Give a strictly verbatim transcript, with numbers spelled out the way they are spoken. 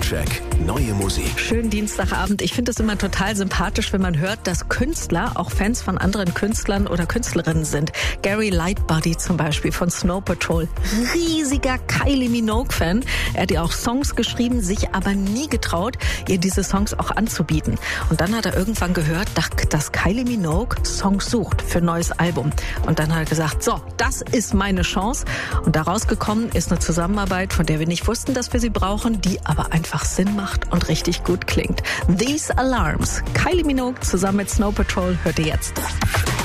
Soundcheck. Neue Musik. Schönen Dienstagabend. Ich finde es immer total sympathisch, wenn man hört, dass Künstler auch Fans von anderen Künstlern oder Künstlerinnen sind. Gary Lightbody zum Beispiel von Snow Patrol. Riesiger Kylie Minogue-Fan. Er hat ja auch Songs geschrieben, sich aber nie getraut, ihr diese Songs auch anzubieten. Und dann hat er irgendwann gehört, dass Kylie Minogue Songs sucht für ein neues Album. Und dann hat er gesagt, so, das ist meine Chance. Und daraus gekommen ist eine Zusammenarbeit, von der wir nicht wussten, dass wir sie brauchen, die aber einfach Sinn macht und richtig gut klingt. These Alarms. Kylie Minogue zusammen mit Snow Patrol hört ihr jetzt.